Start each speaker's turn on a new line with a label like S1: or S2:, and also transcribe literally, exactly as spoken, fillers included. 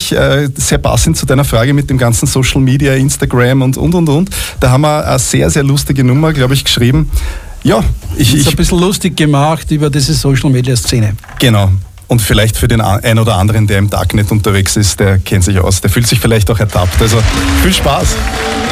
S1: ich äh, sehr passend zu deiner Frage mit dem ganzen Social Media, Instagram und und und und. Da haben wir eine sehr, sehr lustige Nummer, glaube ich, geschrieben. Ja, ich...
S2: Ich
S1: ich
S2: ein bisschen lustig gemacht über diese Social Media Szene.
S1: Genau. Und vielleicht für den ein oder anderen, der im Darknet unterwegs ist, der kennt sich aus. Der fühlt sich vielleicht auch ertappt. Also viel Spaß.